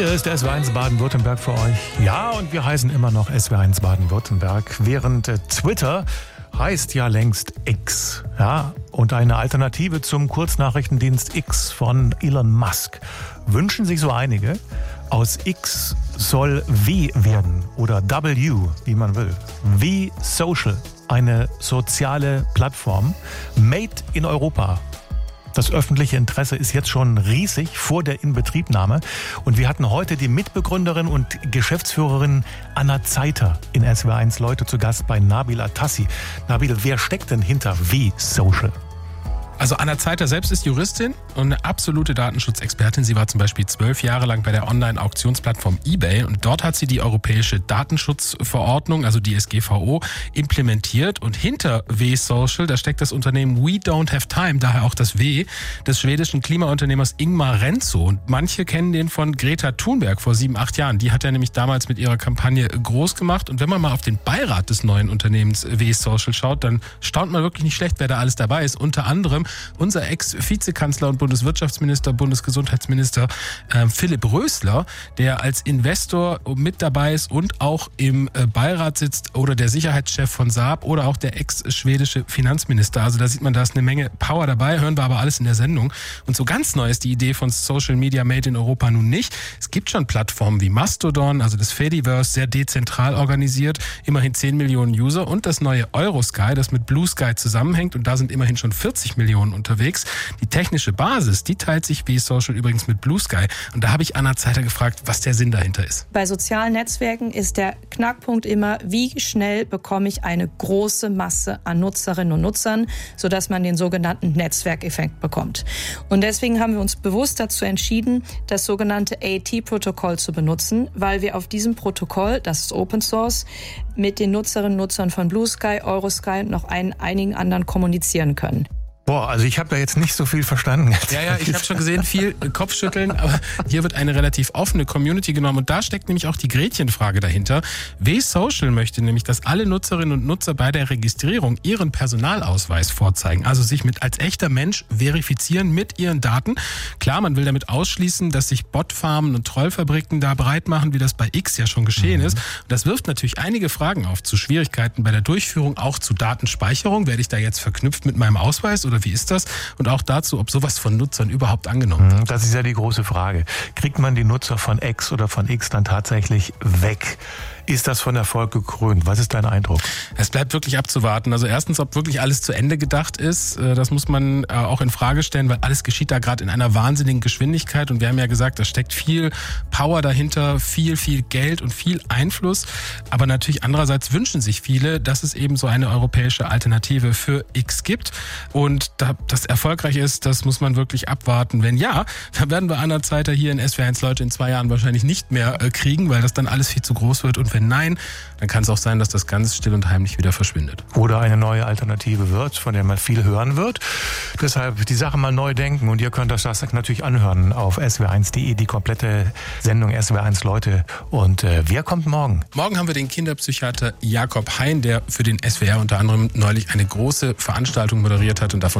Hier ist SWR1 Baden-Württemberg für euch. Ja, und wir heißen immer noch SWR1 Baden-Württemberg, während Twitter heißt ja längst X. Ja, und eine Alternative zum Kurznachrichtendienst X von Elon Musk wünschen sich so einige. Aus X soll W werden oder W, wie man will. W Social, eine soziale Plattform, made in Europa. Das öffentliche Interesse ist jetzt schon riesig vor der Inbetriebnahme. Und wir hatten heute die Mitbegründerin und Geschäftsführerin Anna Zeiter in SWR1 Leute zu Gast bei Nabil Atassi. Nabil, wer steckt denn hinter W Social? Also Anna Zeiter selbst ist Juristin und eine absolute Datenschutzexpertin. Sie war zum Beispiel 12 Jahre lang bei der Online-Auktionsplattform eBay und dort hat sie die europäische Datenschutzverordnung, also die DSGVO, implementiert. Und hinter W-Social, da steckt das Unternehmen We Don't Have Time, daher auch das W, des schwedischen Klimaunternehmers Ingmar Renzo. Und manche kennen den von Greta Thunberg vor 7-8 Jahren. Die hat er nämlich damals mit ihrer Kampagne groß gemacht. Und wenn man mal auf den Beirat des neuen Unternehmens W-Social schaut, dann staunt man wirklich nicht schlecht, wer da alles dabei ist. Unter anderem unser Ex-Vizekanzler und Bundeswirtschaftsminister, Bundesgesundheitsminister Philipp Rösler, der als Investor mit dabei ist und auch im Beirat sitzt, oder der Sicherheitschef von Saab oder auch der ex-schwedische Finanzminister. Also da sieht man, da ist eine Menge Power dabei, hören wir aber alles in der Sendung. Und so ganz neu ist die Idee von Social Media Made in Europa nun nicht. Es gibt schon Plattformen wie Mastodon, also das Fediverse, sehr dezentral organisiert, immerhin 10 Millionen User, und das neue Eurosky, das mit Blue Sky zusammenhängt, und da sind immerhin schon 40 Millionen unterwegs. Die technische Basis, die teilt sich W-Social übrigens mit Blue Sky. Und da habe ich Anna Zeiter gefragt, was der Sinn dahinter ist. Bei sozialen Netzwerken ist der Knackpunkt immer, wie schnell bekomme ich eine große Masse an Nutzerinnen und Nutzern, sodass man den sogenannten Netzwerkeffekt bekommt. Und deswegen haben wir uns bewusst dazu entschieden, das sogenannte AT-Protokoll zu benutzen, weil wir auf diesem Protokoll, das ist Open Source, mit den Nutzerinnen und Nutzern von Blue Sky, Eurosky und noch einigen anderen kommunizieren können. Boah, also ich habe da jetzt nicht so viel verstanden. Ja, ich habe schon gesehen, viel Kopfschütteln, aber hier wird eine relativ offene Community genommen, und da steckt nämlich auch die Gretchenfrage dahinter. W-Social möchte nämlich, dass alle Nutzerinnen und Nutzer bei der Registrierung ihren Personalausweis vorzeigen, also sich als echter Mensch verifizieren mit ihren Daten. Klar, man will damit ausschließen, dass sich Botfarmen und Trollfabriken da breit machen, wie das bei X ja schon geschehen ist. Und das wirft natürlich einige Fragen auf zu Schwierigkeiten bei der Durchführung, auch zu Datenspeicherung. Werde ich da jetzt verknüpft mit meinem Ausweis oder wie ist das? Und auch dazu, ob sowas von Nutzern überhaupt angenommen wird. Das ist ja die große Frage. Kriegt man die Nutzer von X oder von X dann tatsächlich weg? Ist das von Erfolg gekrönt? Was ist dein Eindruck? Es bleibt wirklich abzuwarten. Also erstens, ob wirklich alles zu Ende gedacht ist, das muss man auch in Frage stellen, weil alles geschieht da gerade in einer wahnsinnigen Geschwindigkeit, und wir haben ja gesagt, da steckt viel Power dahinter, viel Geld und viel Einfluss. Aber natürlich andererseits wünschen sich viele, dass es eben so eine europäische Alternative für X gibt, und da das erfolgreich ist, das muss man wirklich abwarten. Wenn ja, dann werden wir Anna Zeiter hier in SWR1 Leute in 2 Jahren wahrscheinlich nicht mehr kriegen, weil das dann alles viel zu groß wird, und wenn nein, dann kann es auch sein, dass das ganz still und heimlich wieder verschwindet. Oder eine neue Alternative wird, von der man viel hören wird. Deshalb die Sache mal neu denken, und ihr könnt das natürlich anhören auf swr1.de, die komplette Sendung SWR1 Leute. Und wer kommt morgen? Morgen haben wir den Kinderpsychiater Jakob Hein, der für den SWR unter anderem neulich eine große Veranstaltung moderiert hat und davon